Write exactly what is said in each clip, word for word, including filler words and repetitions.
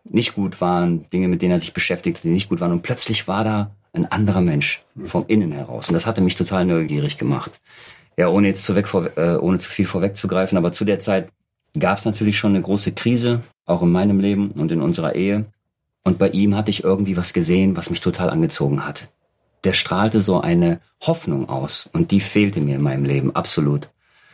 nicht gut waren, Dinge, mit denen er sich beschäftigte, die nicht gut waren. Und plötzlich war da ein anderer Mensch vom Innen heraus. Und das hatte mich total neugierig gemacht. Ja, ohne jetzt zu, weg vor, äh, ohne zu viel vorwegzugreifen, aber zu der Zeit gab es natürlich schon eine große Krise, auch in meinem Leben und in unserer Ehe. Und bei ihm hatte ich irgendwie was gesehen, was mich total angezogen hat. Der strahlte so eine Hoffnung aus und die fehlte mir in meinem Leben, absolut.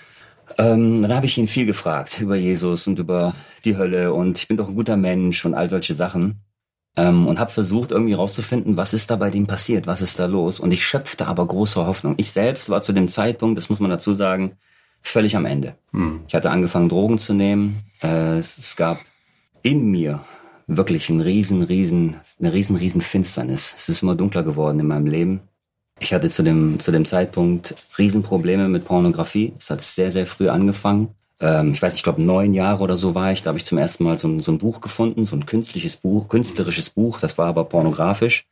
Ähm, dann habe ich ihn viel gefragt über Jesus und über die Hölle und ich bin doch ein guter Mensch und all solche Sachen. Ähm, und habe versucht, irgendwie rauszufinden, was ist da bei dem passiert, was ist da los. Und ich schöpfte aber große Hoffnung. Ich selbst war zu dem Zeitpunkt, das muss man dazu sagen, völlig am Ende. Hm. Ich hatte angefangen, Drogen zu nehmen. Äh, es, es gab in mir wirklich ein riesen, riesen, eine riesen, riesen Finsternis. Es ist immer dunkler geworden in meinem Leben. Ich hatte zu dem, zu dem Zeitpunkt Riesenprobleme mit Pornografie. Es hat sehr, sehr früh angefangen. Ähm, ich weiß nicht, ich glaube neun Jahre oder so war ich. Da habe ich zum ersten Mal so ein, so ein Buch gefunden, so ein künstliches Buch, künstlerisches Buch. Das war aber pornografisch.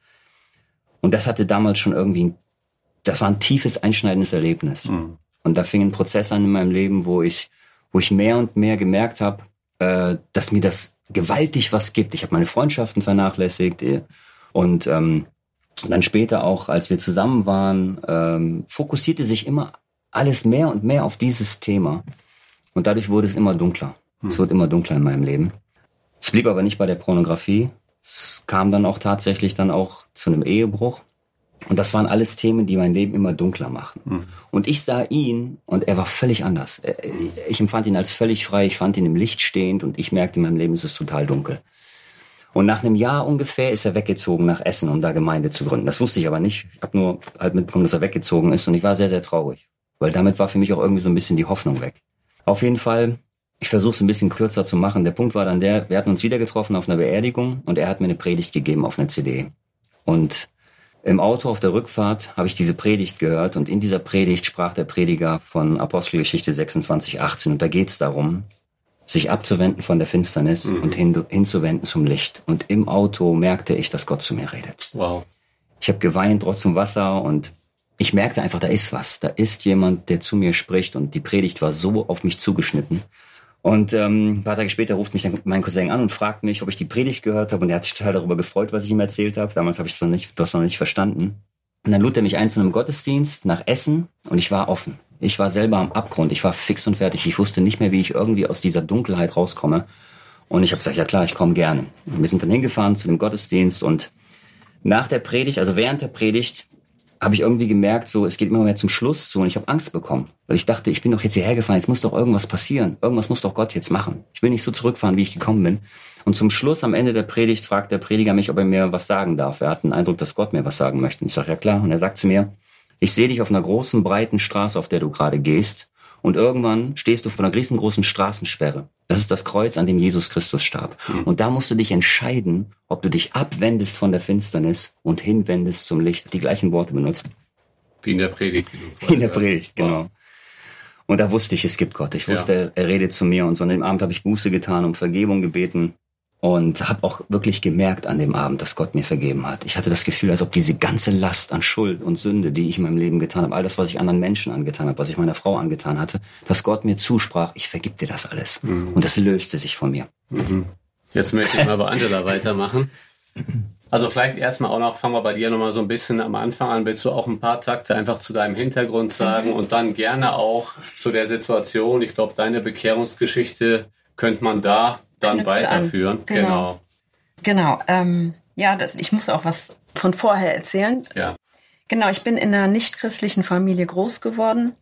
Und das hatte damals schon irgendwie, das war ein tiefes, einschneidendes Erlebnis. Mhm. Und da fing ein Prozess an in meinem Leben, wo ich, wo ich mehr und mehr gemerkt habe, äh, dass mir das gewaltig was gibt. Ich habe meine Freundschaften vernachlässigt und ähm, dann später auch, als wir zusammen waren, ähm, fokussierte sich immer alles mehr und mehr auf dieses Thema. Und dadurch wurde es immer dunkler. Hm. Es wurde immer dunkler in meinem Leben. Es blieb aber nicht bei der Pornografie. Es kam dann auch tatsächlich dann auch zu einem Ehebruch. Und das waren alles Themen, die mein Leben immer dunkler machen. Hm. Und ich sah ihn und er war völlig anders. Ich empfand ihn als völlig frei. Ich fand ihn im Licht stehend und ich merkte, in meinem Leben ist es total dunkel. Und nach einem Jahr ungefähr ist er weggezogen nach Essen, um da Gemeinde zu gründen. Das wusste ich aber nicht. Ich habe nur halt mitbekommen, dass er weggezogen ist und ich war sehr, sehr traurig. Weil damit war für mich auch irgendwie so ein bisschen die Hoffnung weg. Auf jeden Fall, ich versuche es ein bisschen kürzer zu machen. Der Punkt war dann der, wir hatten uns wieder getroffen auf einer Beerdigung und er hat mir eine Predigt gegeben auf einer C D. Und im Auto auf der Rückfahrt habe ich diese Predigt gehört und in dieser Predigt sprach der Prediger von Apostelgeschichte sechsundzwanzig achtzehn und da geht es darum, sich abzuwenden von der Finsternis mhm. und hin, hinzuwenden zum Licht. Und im Auto merkte ich, dass Gott zu mir redet. Wow. Ich habe geweint, trotz zum Wasser und ich merkte einfach, da ist was. Da ist jemand, der zu mir spricht und die Predigt war so auf mich zugeschnitten. Und ähm, ein paar Tage später ruft mich dann mein Cousin an und fragt mich, ob ich die Predigt gehört habe und er hat sich total darüber gefreut, was ich ihm erzählt habe. Damals habe ich das noch nicht, das noch nicht verstanden. Und dann lud er mich ein zu einem Gottesdienst nach Essen und ich war offen. Ich war selber am Abgrund, ich war fix und fertig. Ich wusste nicht mehr, wie ich irgendwie aus dieser Dunkelheit rauskomme. Und ich habe gesagt, ja klar, ich komme gerne. Und wir sind dann hingefahren zu dem Gottesdienst und nach der Predigt, also während der Predigt, habe ich irgendwie gemerkt, so es geht immer mehr zum Schluss zu und ich habe Angst bekommen. Weil ich dachte, ich bin doch jetzt hierher gefahren, jetzt muss doch irgendwas passieren. Irgendwas muss doch Gott jetzt machen. Ich will nicht so zurückfahren, wie ich gekommen bin. Und zum Schluss, am Ende der Predigt, fragt der Prediger mich, ob er mir was sagen darf. Er hat den Eindruck, dass Gott mir was sagen möchte. Und ich sage, ja klar. Und er sagt zu mir, ich sehe dich auf einer großen, breiten Straße, auf der du gerade gehst. Und irgendwann stehst du vor einer riesengroßen Straßensperre. Das ist das Kreuz, an dem Jesus Christus starb. Mhm. Und da musst du dich entscheiden, ob du dich abwendest von der Finsternis und hinwendest zum Licht. Die gleichen Worte benutzt. Wie in der Predigt. Wie in der Predigt, genau. Wow. Und da wusste ich, es gibt Gott. Ich wusste, ja. er redet zu mir. Und so an dem Abend habe ich Buße getan, um Vergebung gebeten. Und habe auch wirklich gemerkt an dem Abend, dass Gott mir vergeben hat. Ich hatte das Gefühl, als ob diese ganze Last an Schuld und Sünde, die ich in meinem Leben getan habe, all das, was ich anderen Menschen angetan habe, was ich meiner Frau angetan hatte, dass Gott mir zusprach, ich vergib dir das alles. Mhm. Und das löste sich von mir. Mhm. Jetzt möchte ich mal bei Angela weitermachen. Also vielleicht erstmal auch noch, fangen wir bei dir nochmal so ein bisschen am Anfang an. Willst du auch ein paar Takte einfach zu deinem Hintergrund sagen und dann gerne auch zu der Situation. Ich glaube, deine Bekehrungsgeschichte könnte man da dann weiterführen. Genau. Genau. genau ähm, ja, das, ich muss auch was von vorher erzählen. Ja. Genau, ich bin in einer nichtchristlichen Familie groß geworden,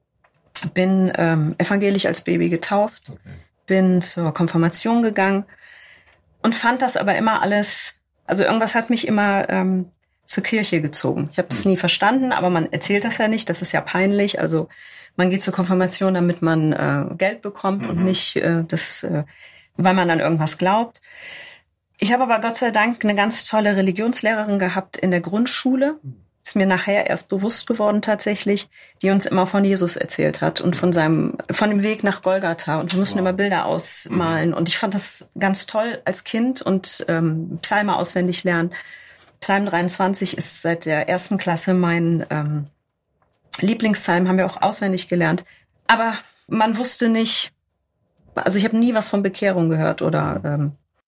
bin ähm, evangelisch als Baby getauft, okay. bin zur Konfirmation gegangen und fand das aber immer alles, also irgendwas hat mich immer ähm, zur Kirche gezogen. Ich habe das nie verstanden, aber man erzählt das ja nicht, das ist ja peinlich. Also man geht zur Konfirmation, damit man äh, Geld bekommt mhm. und nicht äh, das... Äh, weil man an irgendwas glaubt. Ich habe aber Gott sei Dank eine ganz tolle Religionslehrerin gehabt in der Grundschule. Ist mir nachher erst bewusst geworden tatsächlich, die uns immer von Jesus erzählt hat und von seinem, von dem Weg nach Golgatha. Und wir mussten wow. immer Bilder ausmalen. Mhm. Und ich fand das ganz toll als Kind und ähm, Psalme auswendig lernen. Psalm dreiundzwanzig ist seit der ersten Klasse mein ähm, Lieblingspsalm, haben wir auch auswendig gelernt. Aber man wusste nicht, also ich habe nie was von Bekehrung gehört oder ähm,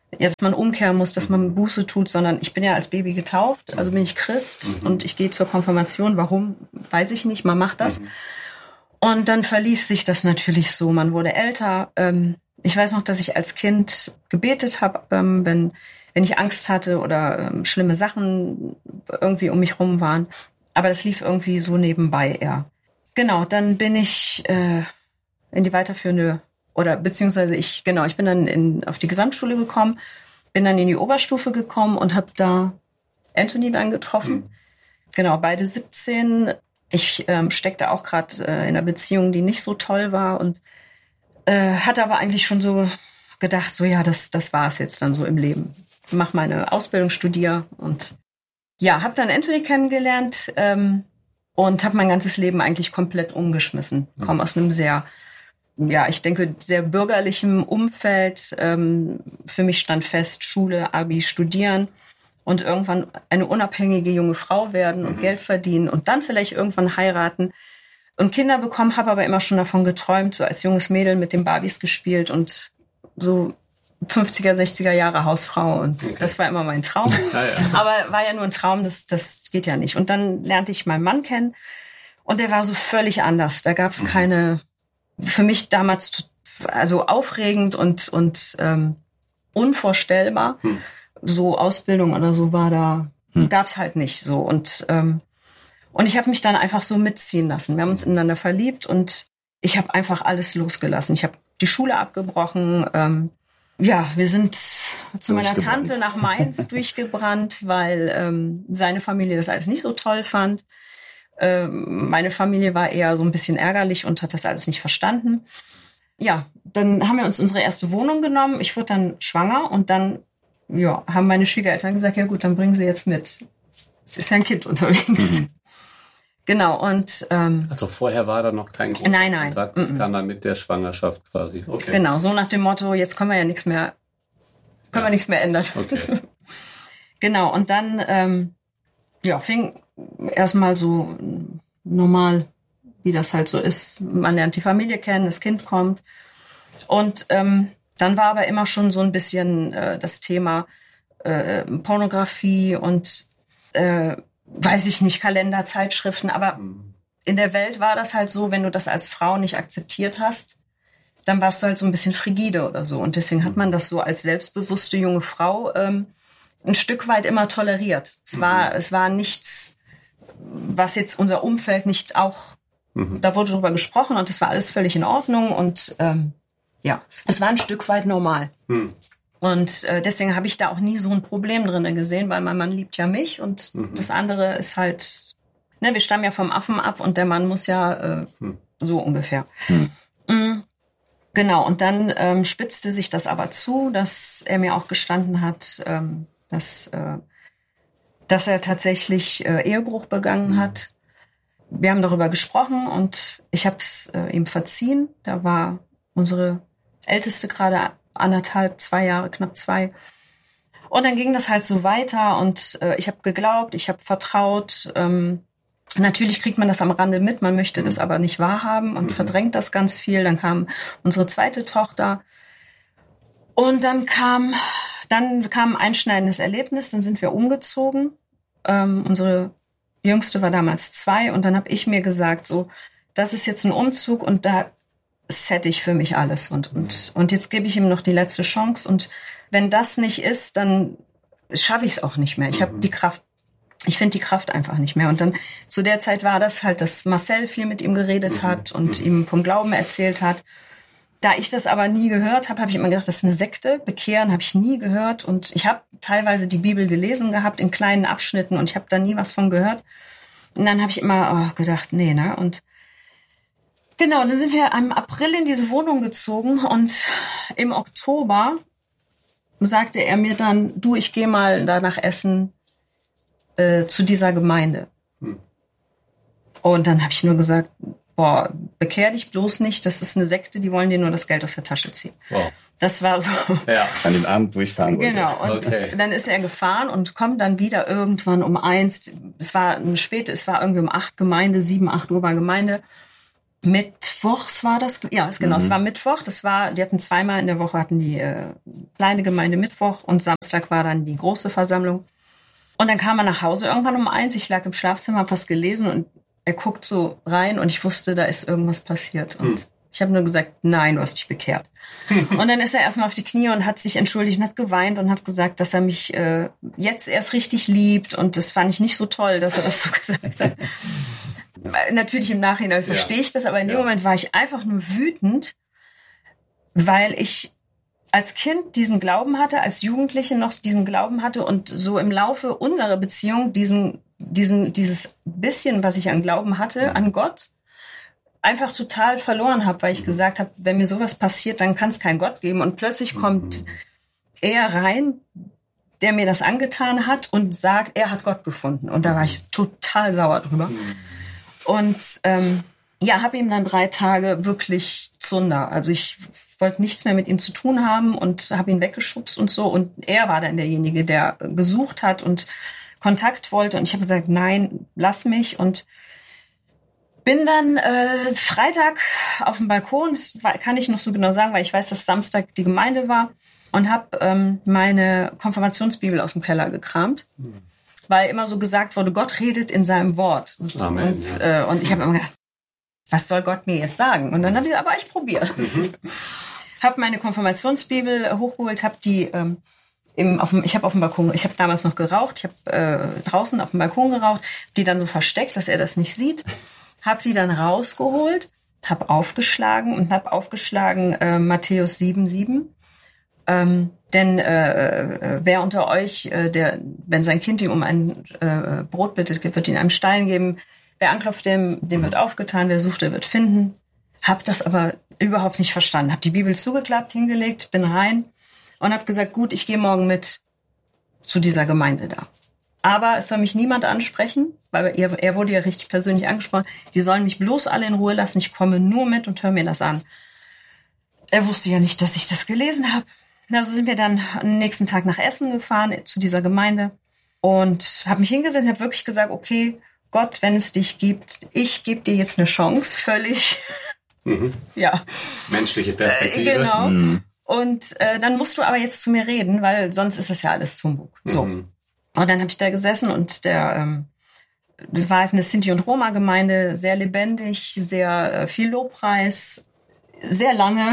ja, dass man umkehren muss, dass man Buße tut, sondern ich bin ja als Baby getauft, also bin ich Christ mhm. und ich gehe zur Konfirmation. Warum, weiß ich nicht, man macht das. Mhm. Und dann verlief sich das natürlich so, man wurde älter. Ähm, ich weiß noch, dass ich als Kind gebetet habe, ähm, wenn, wenn ich Angst hatte oder ähm, schlimme Sachen irgendwie um mich rum waren. Aber das lief irgendwie so nebenbei eher. Genau, dann bin ich äh, in die weiterführende Oder beziehungsweise ich, genau, ich bin dann in, auf die Gesamtschule gekommen, bin dann in die Oberstufe gekommen und habe da Anthony dann getroffen. Mhm. Genau, beide siebzehn. Ich ähm, steckte auch gerade äh, in einer Beziehung, die nicht so toll war und äh, hatte aber eigentlich schon so gedacht, so ja, das, das war es jetzt dann so im Leben. Mach meine Ausbildung, studiere und ja, habe dann Anthony kennengelernt ähm, und habe mein ganzes Leben eigentlich komplett umgeschmissen. Mhm. Komme aus einem sehr ja, ich denke, sehr bürgerlichem Umfeld. Ähm, für mich stand fest, Schule, Abi, studieren und irgendwann eine unabhängige junge Frau werden und mhm. Geld verdienen und dann vielleicht irgendwann heiraten und Kinder bekommen, habe aber immer schon davon geträumt, so als junges Mädel mit den Barbies gespielt und so fünfziger, sechziger Jahre Hausfrau und okay. Das war immer mein Traum. Ja, ja. Aber war ja nur ein Traum, das, das geht ja nicht. Und dann lernte ich meinen Mann kennen und der war so völlig anders. Da gab es mhm. keine... Für mich damals also aufregend und und ähm, unvorstellbar. Hm. So Ausbildung oder so war da, hm. gab's halt nicht so. Und ähm, und ich habe mich dann einfach so mitziehen lassen. Wir haben uns ineinander verliebt und ich habe einfach alles losgelassen. Ich habe die Schule abgebrochen. Ähm, ja, wir sind zu meiner Tante nach Mainz durchgebrannt, weil ähm, seine Familie das alles nicht so toll fand. Meine Familie war eher so ein bisschen ärgerlich und hat das alles nicht verstanden. Ja, dann haben wir uns unsere erste Wohnung genommen. Ich wurde dann schwanger und dann ja, haben meine Schwiegereltern gesagt, ja gut, dann bringen Sie jetzt mit. Es ist ja ein Kind unterwegs. Mhm. Genau, und... Ähm, also vorher war da noch kein großer nein, nein. Kontakt, das mhm. kam dann mit der Schwangerschaft quasi. Okay. Genau, so nach dem Motto, jetzt können wir ja nichts mehr, können ja. wir nichts mehr ändern. Okay. Genau, und dann ähm, ja, fing... erstmal so normal, wie das halt so ist. Man lernt die Familie kennen, das Kind kommt. Und ähm, dann war aber immer schon so ein bisschen äh, das Thema äh, Pornografie und äh, weiß ich nicht, Kalender, Zeitschriften. Aber mhm. in der Welt war das halt so, wenn du das als Frau nicht akzeptiert hast, dann warst du halt so ein bisschen frigide oder so. Und deswegen hat man das so als selbstbewusste junge Frau ähm, ein Stück weit immer toleriert. Es war, mhm. es war nichts, was jetzt unser Umfeld nicht auch, mhm. da wurde drüber gesprochen und das war alles völlig in Ordnung und ähm, ja, es war ein Stück weit normal. Mhm. Und äh, deswegen habe ich da auch nie so ein Problem drin gesehen, weil mein Mann liebt ja mich und mhm. das andere ist halt, ne, wir stammen ja vom Affen ab und der Mann muss ja äh, mhm. so ungefähr. Mhm. Mhm. Genau, und dann ähm, spitzte sich das aber zu, dass er mir auch gestanden hat, ähm, dass äh, dass er tatsächlich äh, Ehebruch begangen mhm. hat. Wir haben darüber gesprochen und ich habe es äh, ihm verziehen. Da war unsere Älteste gerade anderthalb, zwei Jahre, knapp zwei. Und dann ging das halt so weiter und äh, ich habe geglaubt, ich habe vertraut. Ähm, natürlich kriegt man das am Rande mit, man möchte mhm. das aber nicht wahrhaben und mhm. verdrängt das ganz viel. Dann kam unsere zweite Tochter und dann kam... Dann kam ein einschneidendes Erlebnis, dann sind wir umgezogen. Ähm, unsere Jüngste war damals zwei und dann habe ich mir gesagt, so, das ist jetzt ein Umzug und da sette ich für mich alles und und und jetzt gebe ich ihm noch die letzte Chance und wenn das nicht ist, dann schaffe ich es auch nicht mehr. Ich habe die Kraft, ich finde die Kraft einfach nicht mehr. Und dann zu der Zeit war das halt, dass Marcel viel mit ihm geredet hat und ihm vom Glauben erzählt hat. Da ich das aber nie gehört habe, habe ich immer gedacht, das ist eine Sekte. Bekehren habe ich nie gehört. Und ich habe teilweise die Bibel gelesen gehabt in kleinen Abschnitten und ich habe da nie was von gehört. Und dann habe ich immer oh, gedacht, nee, ne? Und genau, dann sind wir im April in diese Wohnung gezogen und im Oktober sagte er mir dann, du, ich gehe mal da nach Essen äh, zu dieser Gemeinde. Hm. Und dann habe ich nur gesagt, boah, bekehr dich bloß nicht, das ist eine Sekte, die wollen dir nur das Geld aus der Tasche ziehen. Wow. Das war so. Ja, an dem Abend, wo ich fahren wollte. Genau, und okay. Dann ist er gefahren und kommt dann wieder irgendwann um eins, es war eine späte, es war irgendwie um acht Gemeinde, sieben, acht Uhr war Gemeinde, mit Mittwochs war das, ja, genau, mhm. es war Mittwoch, das war, die hatten zweimal in der Woche, hatten die äh, kleine Gemeinde Mittwoch und Samstag war dann die große Versammlung. Und dann kam er nach Hause irgendwann um eins, ich lag im Schlafzimmer, hab was gelesen und er guckt so rein und ich wusste, da ist irgendwas passiert. Und mhm. ich habe nur gesagt, nein, du hast dich bekehrt. Und dann ist er erstmal auf die Knie und hat sich entschuldigt und hat geweint und hat gesagt, dass er mich äh, jetzt erst richtig liebt. Und das fand ich nicht so toll, dass er das so gesagt hat. Natürlich im Nachhinein verstehe ich das, aber in dem ja. Moment war ich einfach nur wütend, weil ich als Kind diesen Glauben hatte, als Jugendliche noch diesen Glauben hatte und so im Laufe unserer Beziehung diesen, diesen, dieses bisschen, was ich an Glauben hatte, an Gott, einfach total verloren habe, weil ich gesagt habe, wenn mir sowas passiert, dann kann es keinen Gott geben. Und plötzlich kommt er rein, der mir das angetan hat und sagt, er hat Gott gefunden. Und da war ich total sauer drüber. Und ähm, ja, habe ihm dann drei Tage wirklich Zunder. Also ich wollte nichts mehr mit ihm zu tun haben und habe ihn weggeschubst und so. Und er war dann derjenige, der gesucht hat und Kontakt wollte. Und ich habe gesagt, nein, lass mich. Und bin dann äh, Freitag auf dem Balkon, das kann ich noch so genau sagen, weil ich weiß, dass Samstag die Gemeinde war, und habe ähm, meine Konfirmationsbibel aus dem Keller gekramt, mhm. weil immer so gesagt wurde, Gott redet in seinem Wort. Und, Amen, und, ja. äh, und ich habe immer gedacht, was soll Gott mir jetzt sagen? Und dann habe ich gesagt, aber ich probiere es. Mhm. Habe meine Konfirmationsbibel hochgeholt, habe die ähm, im, auf dem, ich habe auf dem Balkon, ich habe damals noch geraucht, ich habe äh, draußen auf dem Balkon geraucht, die dann so versteckt, dass er das nicht sieht. Habe die dann rausgeholt, habe aufgeschlagen und habe aufgeschlagen äh, Matthäus sieben sieben. Ähm, denn äh, wer unter euch, äh, der, wenn sein Kind ihm um ein äh, Brot bittet, wird ihn einem Stein geben. Wer anklopft, dem, dem wird aufgetan. Wer sucht, der wird finden. Hab das aber überhaupt nicht verstanden. Hab die Bibel zugeklappt, hingelegt, bin rein und habe gesagt, gut, ich gehe morgen mit zu dieser Gemeinde da. Aber es soll mich niemand ansprechen, weil er, er wurde ja richtig persönlich angesprochen. Die sollen mich bloß alle in Ruhe lassen. Ich komme nur mit und höre mir das an. Er wusste ja nicht, dass ich das gelesen habe. Also sind wir dann am nächsten Tag nach Essen gefahren, zu dieser Gemeinde. Und habe mich hingesetzt und habe wirklich gesagt, okay, Gott, wenn es dich gibt, ich gebe dir jetzt eine Chance, völlig, mhm. ja. Menschliche Perspektive. Äh, genau. Mhm. Und äh, dann musst du aber jetzt zu mir reden, weil sonst ist das ja alles Humbug. So. Mhm. Und dann habe ich da gesessen und der, ähm, das war halt eine Sinti- und Roma-Gemeinde, sehr lebendig, sehr äh, viel Lobpreis, sehr lange.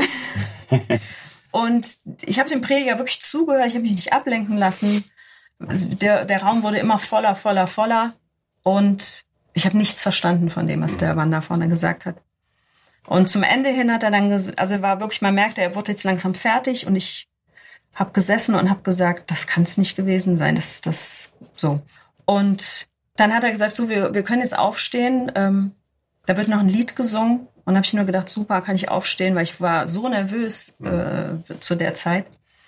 Und ich habe dem Prediger wirklich zugehört, ich habe mich nicht ablenken lassen. Der, der Raum wurde immer voller, voller, voller. Und ich habe nichts verstanden von dem, was der Mann da vorne gesagt hat. Und zum Ende hin hat er dann, ges- also war wirklich, man merkte, er wurde jetzt langsam fertig und ich habe gesessen und habe gesagt, das kann es nicht gewesen sein, das das so. Und dann hat er gesagt, so, wir, wir können jetzt aufstehen, ähm, da wird noch ein Lied gesungen. Und habe ich nur gedacht, super, kann ich aufstehen, weil ich war so nervös äh, zu der Zeit.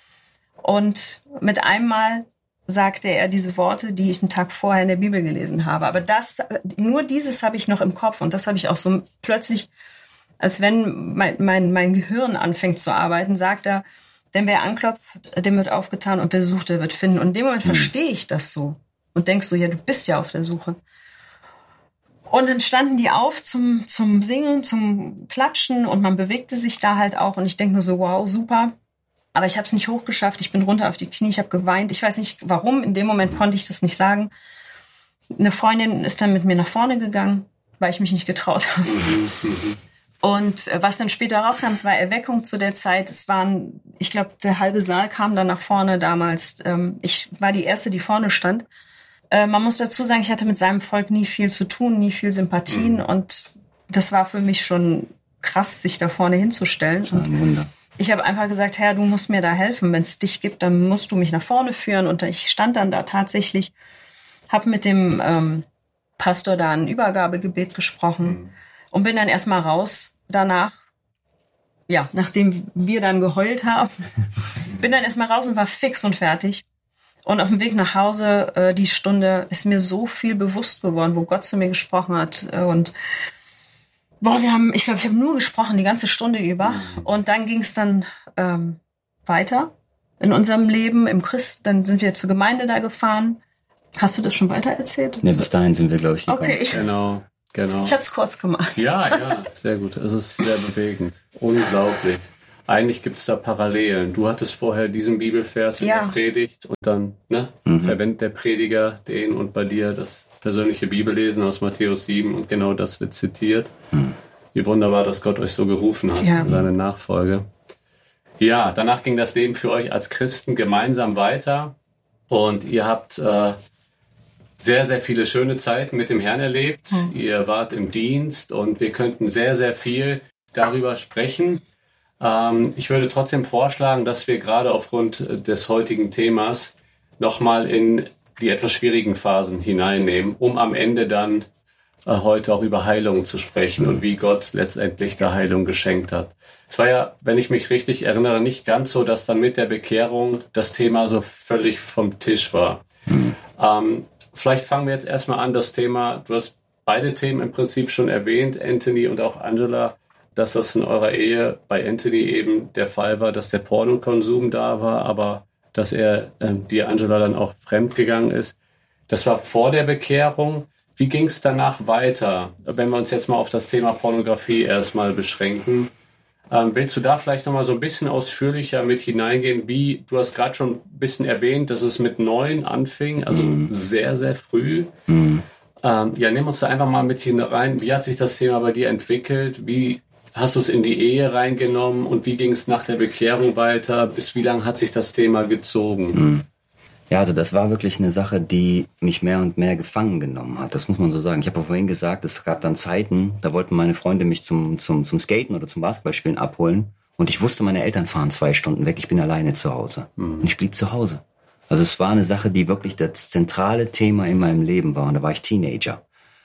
Und mit einmal sagte er diese Worte, die ich einen Tag vorher in der Bibel gelesen habe. Aber das, nur dieses habe ich noch im Kopf und das habe ich auch so plötzlich, als wenn mein, mein, mein Gehirn anfängt zu arbeiten, sagt er, denn wer anklopft, dem wird aufgetan und wer sucht, der wird finden. Und in dem Moment hm. verstehe ich das so und denkst so, ja, du bist ja auf der Suche. Und dann standen die auf zum, zum Singen, zum Klatschen und man bewegte sich da halt auch. Und ich denke nur so, wow, super. Aber ich habe es nicht hochgeschafft. Ich bin runter auf die Knie, ich habe geweint. Ich weiß nicht, warum. In dem Moment konnte ich das nicht sagen. Eine Freundin ist dann mit mir nach vorne gegangen, weil ich mich nicht getraut habe. Und was dann später rauskam, es war Erweckung zu der Zeit. Es waren, ich glaube, der halbe Saal kam dann nach vorne damals. Ich war die Erste, die vorne stand. Man muss dazu sagen, ich hatte mit seinem Volk nie viel zu tun, nie viel Sympathien. Mhm. Und das war für mich schon krass, sich da vorne hinzustellen. Das war ein Wunder. Ich habe einfach gesagt, Herr, du musst mir da helfen. Wenn es dich gibt, dann musst du mich nach vorne führen. Und ich stand dann da tatsächlich, habe mit dem ähm, Pastor da ein Übergabegebet gesprochen mhm. und bin dann erstmal raus danach. Ja, nachdem wir dann geheult haben, bin dann erstmal raus und war fix und fertig. Und auf dem Weg nach Hause, äh, die Stunde, ist mir so viel bewusst geworden, wo Gott zu mir gesprochen hat. Und boah, wir haben, ich glaube, ich habe nur gesprochen die ganze Stunde über. Und dann ging es dann ähm, weiter in unserem Leben im Christ. Dann sind wir zur Gemeinde da gefahren. Hast du das schon weiter erzählt? Ne, bis dahin sind wir, glaube ich, gekommen. Okay. Genau. Genau. Ich habe es kurz gemacht. Ja, ja, sehr gut. Es ist sehr bewegend. Unglaublich. Eigentlich gibt es da Parallelen. Du hattest vorher diesen Bibelvers in Ja. der Predigt und dann ne, Mhm. verwendet der Prediger den und bei dir das persönliche Bibellesen aus Matthäus sieben und genau das wird zitiert. Mhm. Wie wunderbar, dass Gott euch so gerufen hat Ja. in seine Nachfolge. Ja, danach ging das Leben für euch als Christen gemeinsam weiter und ihr habt äh, sehr, sehr viele schöne Zeiten mit dem Herrn erlebt. Mhm. Ihr wart im Dienst und wir könnten sehr, sehr viel darüber sprechen. Ähm, ich würde trotzdem vorschlagen, dass wir gerade aufgrund des heutigen Themas nochmal in die etwas schwierigen Phasen hineinnehmen, um am Ende dann äh, heute auch über Heilung zu sprechen und wie Gott letztendlich da Heilung geschenkt hat. Es war ja, wenn ich mich richtig erinnere, nicht ganz so, dass dann mit der Bekehrung das Thema so völlig vom Tisch war. Mhm. Ähm, vielleicht fangen wir jetzt erstmal an, das Thema, du hast beide Themen im Prinzip schon erwähnt, Anthony und auch Angela, dass das in eurer Ehe bei Anthony eben der Fall war, dass der Pornokonsum da war, aber dass er, äh, die Angela dann auch fremdgegangen ist. Das war vor der Bekehrung. Wie ging es danach weiter? Wenn wir uns jetzt mal auf das Thema Pornografie erstmal beschränken. Ähm, willst du da vielleicht nochmal so ein bisschen ausführlicher mit hineingehen? Wie, du hast gerade schon ein bisschen erwähnt, dass es mit neun anfing, also mm. sehr, sehr früh. Mm. Ähm, ja, nimm uns da einfach mal mit hinein. Wie hat sich das Thema bei dir entwickelt? Wie hast du es in die Ehe reingenommen und wie ging es nach der Bekehrung weiter? Bis wie lange hat sich das Thema gezogen? Ja, also das war wirklich eine Sache, die mich mehr und mehr gefangen genommen hat. Das muss man so sagen. Ich habe vorhin gesagt, es gab dann Zeiten, da wollten meine Freunde mich zum, zum, zum Skaten oder zum Basketballspielen abholen. Und ich wusste, meine Eltern fahren zwei Stunden weg, ich bin alleine zu Hause. Mhm. Und ich blieb zu Hause. Also es war eine Sache, die wirklich das zentrale Thema in meinem Leben war. Und da war ich Teenager.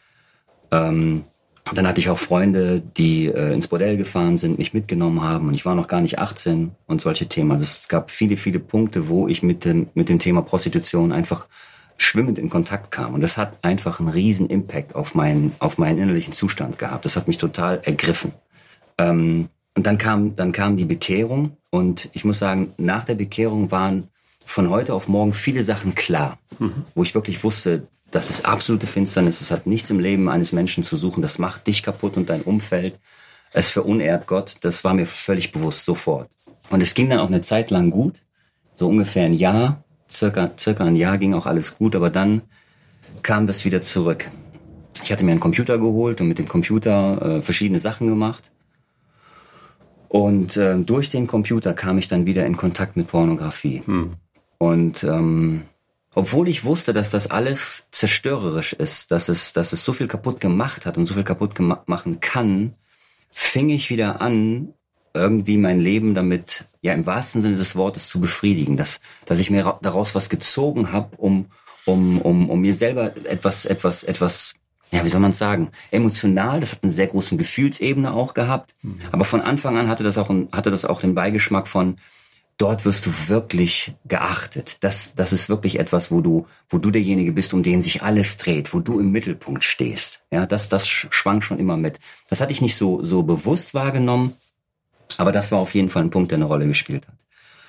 Ähm, Dann hatte ich auch Freunde, die äh, ins Bordell gefahren sind, mich mitgenommen haben und ich war noch gar nicht achtzehn und solche Themen. Also es gab viele, viele Punkte, wo ich mit dem, mit dem Thema Prostitution einfach schwimmend in Kontakt kam. Und das hat einfach einen riesen Impact auf meinen, auf meinen innerlichen Zustand gehabt. Das hat mich total ergriffen. Ähm, und dann kam, dann kam die Bekehrung und ich muss sagen, nach der Bekehrung waren von heute auf morgen viele Sachen klar, mhm. wo ich wirklich wusste, das ist absolute Finsternis. Es hat nichts im Leben eines Menschen zu suchen. Das macht dich kaputt und dein Umfeld. Es verunehrt Gott. Das war mir völlig bewusst, sofort. Und es ging dann auch eine Zeit lang gut. So ungefähr ein Jahr. Circa, circa ein Jahr ging auch alles gut. Aber dann kam das wieder zurück. Ich hatte mir einen Computer geholt und mit dem Computer äh, verschiedene Sachen gemacht. Und äh, durch den Computer kam ich dann wieder in Kontakt mit Pornografie. Hm. Und ähm, obwohl ich wusste, dass das alles zerstörerisch ist, dass es, dass es so viel kaputt gemacht hat und so viel kaputt gema- machen kann, fing ich wieder an, irgendwie mein Leben damit, ja im wahrsten Sinne des Wortes, zu befriedigen, dass, dass ich mir ra- daraus was gezogen habe, um, um, um, um mir selber etwas, etwas, etwas, ja, wie soll man sagen, emotional, das hat eine sehr große Gefühlsebene auch gehabt, mhm. aber von Anfang an hatte das auch, ein, hatte das auch den Beigeschmack von, dort wirst du wirklich geachtet. Das, das ist wirklich etwas, wo du, wo du derjenige bist, um den sich alles dreht, wo du im Mittelpunkt stehst. Ja, das, das schwang schon immer mit. Das hatte ich nicht so, so bewusst wahrgenommen, aber das war auf jeden Fall ein Punkt, der eine Rolle gespielt hat.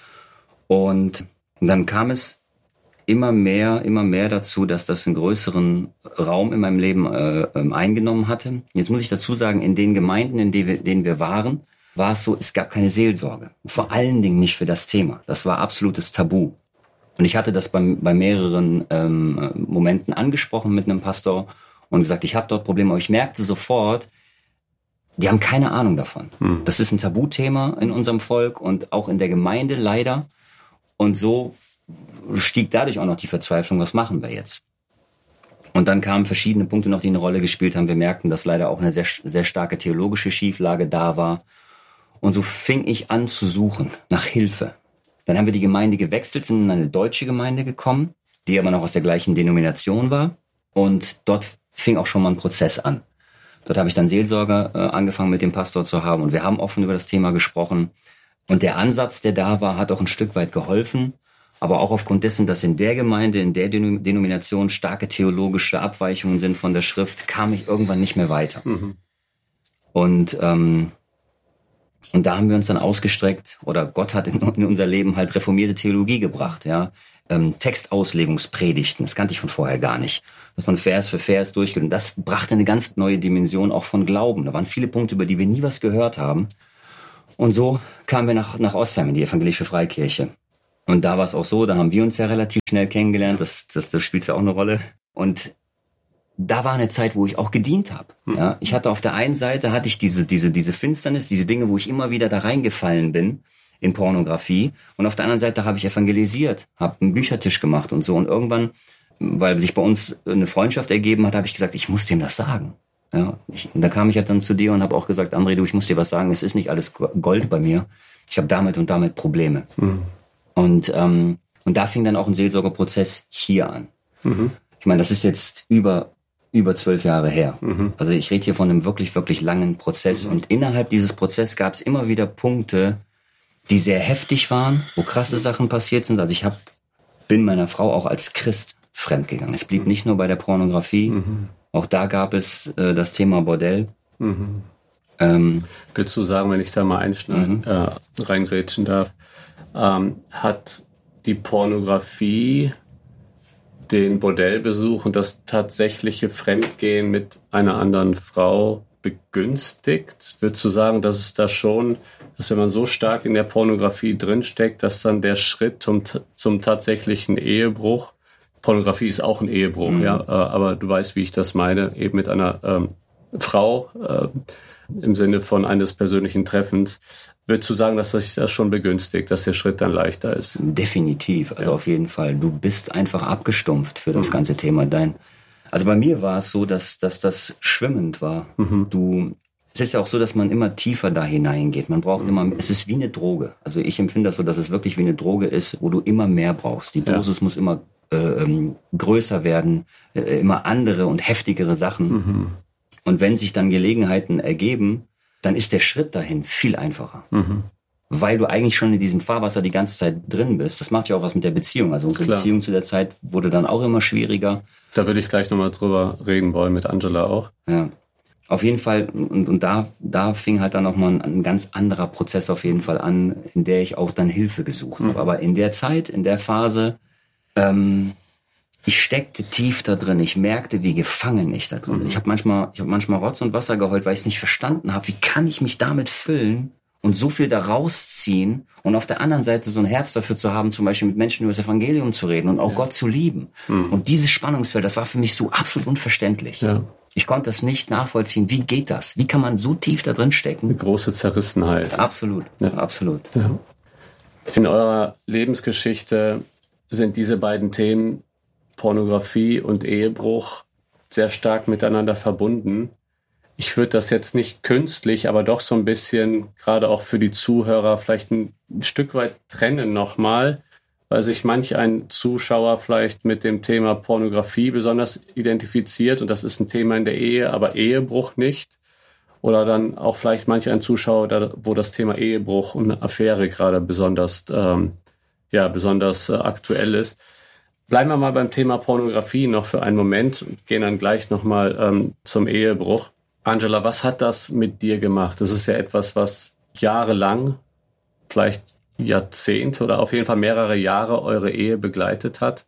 Und dann kam es immer mehr, immer mehr dazu, dass das einen größeren Raum in meinem Leben äh, eingenommen hatte. Jetzt muss ich dazu sagen, in den Gemeinden, in denen wir, denen wir waren, war es so, es gab keine Seelsorge. Vor allen Dingen nicht für das Thema. Das war absolutes Tabu. Und ich hatte das bei, bei mehreren ähm, Momenten angesprochen mit einem Pastor und gesagt, ich habe dort Probleme. Aber ich merkte sofort, die haben keine Ahnung davon. Hm. Das ist ein Tabuthema in unserem Volk und auch in der Gemeinde leider. Und so stieg dadurch auch noch die Verzweiflung, was machen wir jetzt? Und dann kamen verschiedene Punkte noch, die eine Rolle gespielt haben. Wir merkten, dass leider auch eine sehr, sehr starke theologische Schieflage da war. Und so fing ich an zu suchen nach Hilfe. Dann haben wir die Gemeinde gewechselt, sind in eine deutsche Gemeinde gekommen, die aber noch aus der gleichen Denomination war. Und dort fing auch schon mal ein Prozess an. Dort habe ich dann Seelsorge äh, angefangen mit dem Pastor zu haben. Und wir haben offen über das Thema gesprochen. Und der Ansatz, der da war, hat auch ein Stück weit geholfen. Aber auch aufgrund dessen, dass in der Gemeinde, in der Denomination starke theologische Abweichungen sind von der Schrift, kam ich irgendwann nicht mehr weiter. Mhm. Und ähm, Und da haben wir uns dann ausgestreckt, oder Gott hat in, in unser Leben halt reformierte Theologie gebracht, ja. Ähm, Textauslegungspredigten, das kannte ich von vorher gar nicht. Dass man Vers für Vers durchgeht. Und das brachte eine ganz neue Dimension auch von Glauben. Da waren viele Punkte, über die wir nie was gehört haben. Und so kamen wir nach, nach Ostheim in die evangelische Freikirche. Und da war es auch so, da haben wir uns ja relativ schnell kennengelernt, das, das, das spielt ja auch eine Rolle. Und da war eine Zeit, wo ich auch gedient habe. Mhm. Ja, ich hatte auf der einen Seite hatte ich diese diese diese Finsternis, diese Dinge, wo ich immer wieder da reingefallen bin in Pornografie, und auf der anderen Seite habe ich evangelisiert, habe einen Büchertisch gemacht und so, und irgendwann, weil sich bei uns eine Freundschaft ergeben hat, habe ich gesagt, ich muss dem das sagen. Ja, ich, und da kam ich halt dann zu dir und habe auch gesagt, André, du, ich muss dir was sagen, es ist nicht alles Gold bei mir. Ich habe damit und damit Probleme. Mhm. Und ähm, und da fing dann auch ein Seelsorgerprozess hier an. Mhm. Ich meine, das ist jetzt über über zwölf Jahre her. Mhm. Also ich rede hier von einem wirklich, wirklich langen Prozess. Mhm. Und innerhalb dieses Prozesses gab es immer wieder Punkte, die sehr heftig waren, wo krasse Sachen passiert sind. Also ich hab, bin meiner Frau auch als Christ fremdgegangen. Es blieb mhm. nicht nur bei der Pornografie. Mhm. Auch da gab es äh, das Thema Bordell. Mhm. Ähm, Willst du sagen, wenn ich da mal einschneiden, mhm. äh, reingrätschen darf, ähm, hat die Pornografie den Bordellbesuch und das tatsächliche Fremdgehen mit einer anderen Frau begünstigt? Würdest du sagen, dass es da schon, dass wenn man so stark in der Pornografie drinsteckt, dass dann der Schritt zum, zum tatsächlichen Ehebruch, Pornografie ist auch ein Ehebruch, mhm. ja, aber du weißt, wie ich das meine, eben mit einer ähm, Frau äh, im Sinne von eines persönlichen Treffens, würdest du sagen, dass sich das schon begünstigt, dass der Schritt dann leichter ist? Definitiv, also ja. Auf jeden Fall. Du bist einfach abgestumpft für das mhm. ganze Thema. Dein, also bei mir war es so, dass, dass das schwimmend war. Mhm. Du, es ist ja auch so, dass man immer tiefer da hineingeht. Man braucht mhm. immer, es ist wie eine Droge. Also ich empfinde das so, dass es wirklich wie eine Droge ist, wo du immer mehr brauchst. Die Dosis ja. muss immer äh, ähm, größer werden, äh, immer andere und heftigere Sachen. Mhm. Und wenn sich dann Gelegenheiten ergeben, dann ist der Schritt dahin viel einfacher. Mhm. Weil du eigentlich schon in diesem Fahrwasser die ganze Zeit drin bist. Das macht ja auch was mit der Beziehung. Also unsere Klar. Beziehung zu der Zeit wurde dann auch immer schwieriger. Da würde ich gleich nochmal drüber reden wollen, mit Angela auch. Ja, auf jeden Fall. Und, und da, da fing halt dann nochmal ein, ein ganz anderer Prozess auf jeden Fall an, in der ich auch dann Hilfe gesucht mhm. habe. Aber in der Zeit, in der Phase, ähm, ich steckte tief da drin. Ich merkte, wie gefangen ich da drin bin. Mhm. Ich habe manchmal, ich habe manchmal Rotz und Wasser geheult, weil ich es nicht verstanden habe. Wie kann ich mich damit füllen und so viel da rausziehen und auf der anderen Seite so ein Herz dafür zu haben, zum Beispiel mit Menschen über das Evangelium zu reden und auch ja. Gott zu lieben. Mhm. Und dieses Spannungsfeld, das war für mich so absolut unverständlich. Ja. Ich konnte das nicht nachvollziehen. Wie geht das? Wie kann man so tief da drin stecken? Eine große Zerrissenheit. Absolut, ja. absolut. Ja. In eurer Lebensgeschichte sind diese beiden Themen Pornografie und Ehebruch sehr stark miteinander verbunden. Ich würde das jetzt nicht künstlich, aber doch so ein bisschen, gerade auch für die Zuhörer, vielleicht ein Stück weit trennen nochmal, weil sich manch ein Zuschauer vielleicht mit dem Thema Pornografie besonders identifiziert und das ist ein Thema in der Ehe, aber Ehebruch nicht. Oder dann auch vielleicht manch ein Zuschauer, wo das Thema Ehebruch und Affäre gerade besonders, ähm, ja, besonders äh, aktuell ist. Bleiben wir mal beim Thema Pornografie noch für einen Moment und gehen dann gleich nochmal ähm, zum Ehebruch. Angela, was hat das mit dir gemacht? Das ist ja etwas, was jahrelang, vielleicht Jahrzehnte oder auf jeden Fall mehrere Jahre eure Ehe begleitet hat.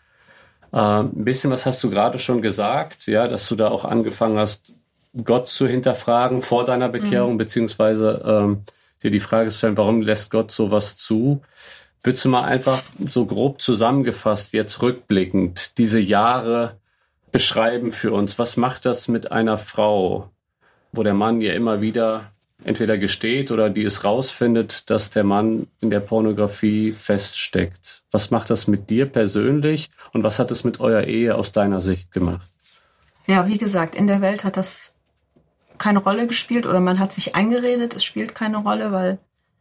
Ähm, ein bisschen was hast du gerade schon gesagt, ja, dass du da auch angefangen hast, Gott zu hinterfragen vor deiner Bekehrung, mhm. beziehungsweise ähm, dir die Frage zu stellen, warum lässt Gott sowas zu? Würdest du mal einfach so grob zusammengefasst, jetzt rückblickend, diese Jahre beschreiben für uns? Was macht das mit einer Frau, wo der Mann ja immer wieder entweder gesteht oder die es rausfindet, dass der Mann in der Pornografie feststeckt? Was macht das mit dir persönlich und was hat es mit eurer Ehe aus deiner Sicht gemacht? Ja, wie gesagt, in der Welt hat das keine Rolle gespielt oder man hat sich eingeredet, es spielt keine Rolle, weil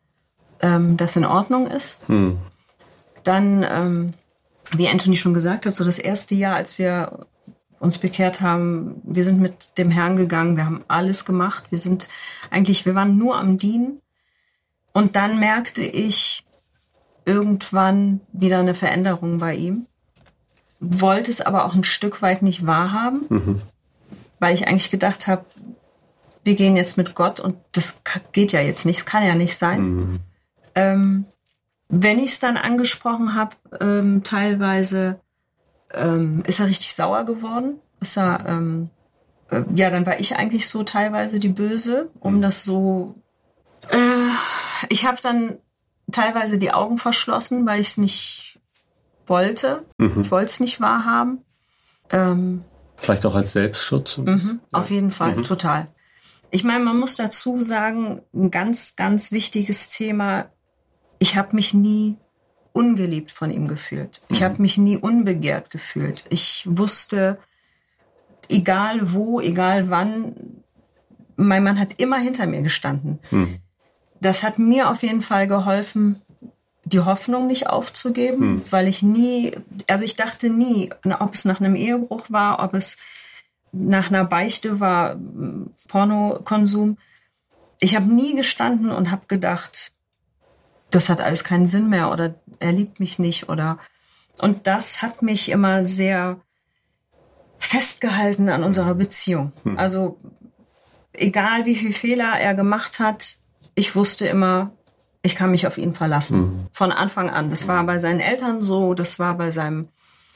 ähm, das in Ordnung ist. Hm. Dann, ähm, wie Anthony schon gesagt hat, so das erste Jahr, als wir uns bekehrt haben, wir sind mit dem Herrn gegangen, wir haben alles gemacht, wir sind eigentlich, wir waren nur am Dienen. Und dann merkte ich irgendwann wieder eine Veränderung bei ihm, wollte es aber auch ein Stück weit nicht wahrhaben, mhm. weil ich eigentlich gedacht habe, wir gehen jetzt mit Gott und das geht ja jetzt nicht, kann ja nicht sein. Mhm. Ähm, wenn ich es dann angesprochen habe, ähm, teilweise ähm, ist er richtig sauer geworden. Ist er, ähm, äh, ja, dann war ich eigentlich so teilweise die Böse, um mhm. das so... Äh, ich habe dann teilweise die Augen verschlossen, weil ich es nicht wollte. Mhm. Ich wollte es nicht wahrhaben. Ähm, Vielleicht auch als Selbstschutz? Mhm, ja. Auf jeden Fall, mhm. total. Ich meine, man muss dazu sagen, ein ganz, ganz wichtiges Thema, ich habe mich nie ungeliebt von ihm gefühlt. Ich mhm. habe mich nie unbegehrt gefühlt. Ich wusste, egal wo, egal wann, mein Mann hat immer hinter mir gestanden. Mhm. Das hat mir auf jeden Fall geholfen, die Hoffnung nicht aufzugeben, hm. weil ich nie, also ich dachte nie, ob es nach einem Ehebruch war, ob es nach einer Beichte war, Pornokonsum. Ich habe nie gestanden und habe gedacht, das hat alles keinen Sinn mehr oder er liebt mich nicht oder, und das hat mich immer sehr festgehalten an unserer Beziehung. Hm. Also egal wie viele Fehler er gemacht hat, ich wusste immer, ich kann mich auf ihn verlassen. Mhm. Von Anfang an. Das war bei seinen Eltern so, das war bei seinem,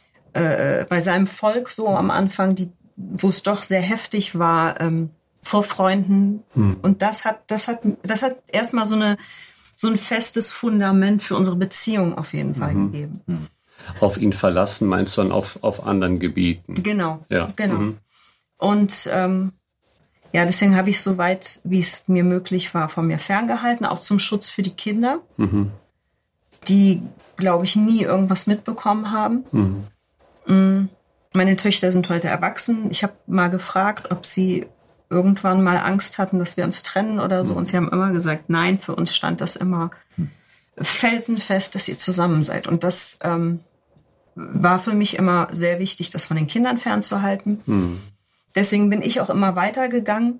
äh, bei seinem Volk so am Anfang, die, wo es doch sehr heftig war, ähm, vor Freunden. Mhm. Und das hat, das hat, das hat erstmal so eine, so ein festes Fundament für unsere Beziehung auf jeden Fall mhm. gegeben. Mhm. Auf ihn verlassen meinst du dann auf, auf anderen Gebieten? Genau. Ja. Genau. Mhm. Und, ähm, ja, deswegen habe ich so weit, wie es mir möglich war, von mir ferngehalten, auch zum Schutz für die Kinder, mhm. die, glaube ich, nie irgendwas mitbekommen haben. Mhm. Meine Töchter sind heute erwachsen. Ich habe mal gefragt, ob sie irgendwann mal Angst hatten, dass wir uns trennen oder so. Mhm. Und sie haben immer gesagt, nein, für uns stand das immer felsenfest, dass ihr zusammen seid. Und das ähm, war für mich immer sehr wichtig, das von den Kindern fernzuhalten. Mhm. Deswegen bin ich auch immer weitergegangen.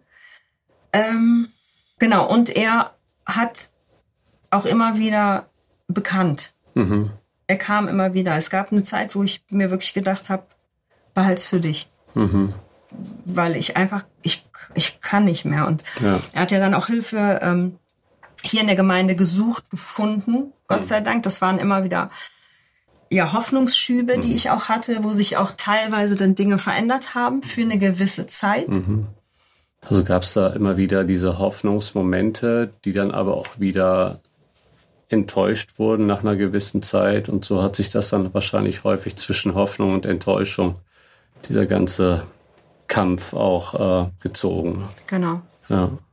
Ähm, genau, und er hat auch immer wieder bekannt. Mhm. Er kam immer wieder. Es gab eine Zeit, wo ich mir wirklich gedacht habe, behalt's für dich. Mhm. Weil ich einfach, ich, ich kann nicht mehr. Und ja. er hat ja dann auch Hilfe ähm, hier in der Gemeinde gesucht, gefunden. Gott sei Dank, das waren immer wieder ja, Hoffnungsschübe, mhm. die ich auch hatte, wo sich auch teilweise dann Dinge verändert haben für eine gewisse Zeit. Mhm. Also gab es da immer wieder diese Hoffnungsmomente, die dann aber auch wieder enttäuscht wurden nach einer gewissen Zeit. Und so hat sich das dann wahrscheinlich häufig zwischen Hoffnung und Enttäuschung, dieser ganze Kampf auch äh, gezogen. Genau. Ja.